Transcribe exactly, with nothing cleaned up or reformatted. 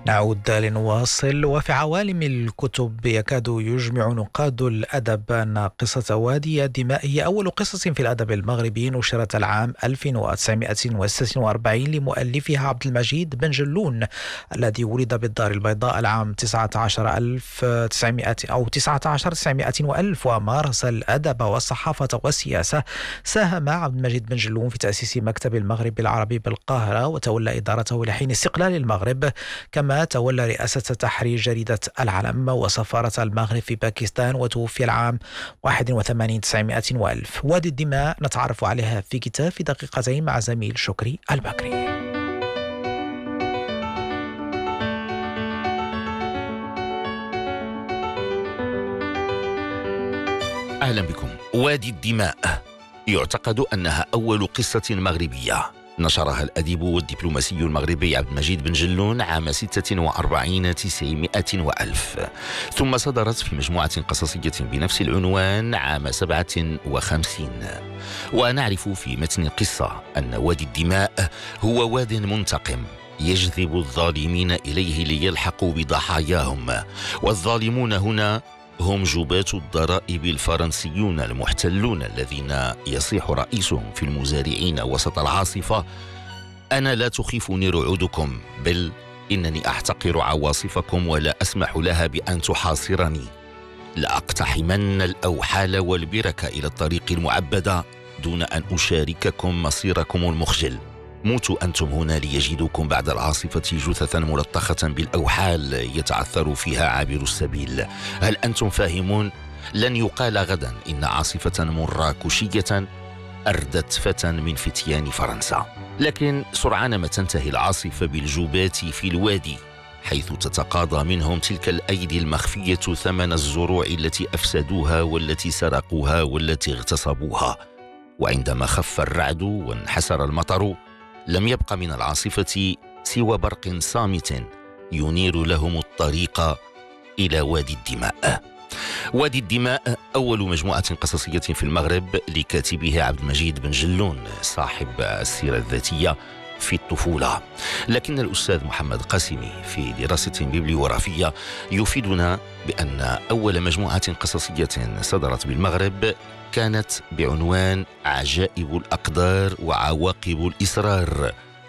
نعود لنواصل. وفي عوالم الكتب يكاد يجمع نقاد الأدب أن قصة وادي الدماء هي أول قصة في الأدب المغربي نشرت العام ألف وتسعمائة وستة وأربعين لمؤلفها عبد المجيد بن جلون الذي ولد بالدار البيضاء العام تسعة عشر ألف وتسعمائة أو تسعة عشر تسعمائة وألف، ومارس الأدب والصحافة والسياسة. ساهم عبد المجيد بن جلون في تأسيس مكتب المغرب العربي بالقاهرة وتولى إدارته لحين استقلال المغرب، كما تولى رئاسة تحرير جريدة العلم وسفارة المغرب في باكستان، وتوفي العام واحد وثمانين تسعمائة وألف. وادي الدماء نتعرف عليها في كتاب في دقيقتين مع زميل شكري البكري. أهلا بكم. وادي الدماء يعتقد أنها أول قصة مغربية نشرها الأديب والدبلوماسي المغربي عبد المجيد بن جلون عام ستة وأربعين تسعمائة وألف، ثم صدرت في مجموعة قصصية بنفس العنوان عام سبعة وخمسين. ونعرف في متن القصة أن وادي الدماء هو واد منتقم يجذب الظالمين إليه ليلحقوا بضحاياهم، والظالمون هنا هم جباة الضرائب الفرنسيون المحتلون الذين يصيح رئيسهم في المزارعين وسط العاصفة: أنا لا تخيفني رعودكم، بل إنني أحتقر عواصفكم ولا أسمح لها بأن تحاصرني. لأقتحمن الأوحال والبرك إلى الطريق المعبدة دون أن أشارككم مصيركم المخجل. موتوا أنتم هنا ليجدوكم بعد العاصفة جثثا ملطخة بالأوحال يتعثر فيها عابر السبيل. هل أنتم فاهمون؟ لن يقال غدا إن عاصفة مراكشية أردت فتى من فتيان فرنسا. لكن سرعان ما تنتهي العاصفة بالجبات في الوادي، حيث تتقاضى منهم تلك الأيدي المخفية ثمن الزروع التي أفسدوها والتي سرقوها والتي اغتصبوها. وعندما خف الرعد وانحسر المطر، لم يبق من العاصفة سوى برق صامت ينير لهم الطريق إلى وادي الدماء. وادي الدماء أول مجموعة قصصية في المغرب لكاتبه عبد المجيد بن جلون صاحب السيرة الذاتية في الطفولة. لكن الأستاذ محمد قاسمي في دراسة بيبليوغرافية يفيدنا بأن أول مجموعة قصصية صدرت بالمغرب كانت بعنوان عجائب الأقدار وعواقب الإصرار